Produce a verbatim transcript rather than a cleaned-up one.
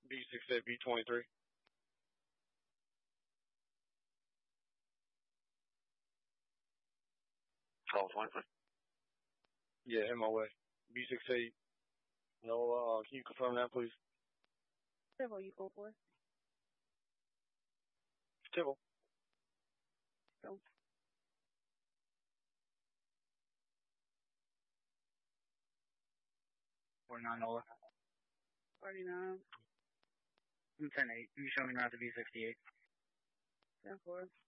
B six eight B twenty-three. twelve twenty-three. Yeah, in my way. B six eight. No, uh, can you confirm that, please? Civil, you go for? Civil. Go. forty-nine Nola. forty-nine. ten eight. You show me around the B sixty-eight. ten four.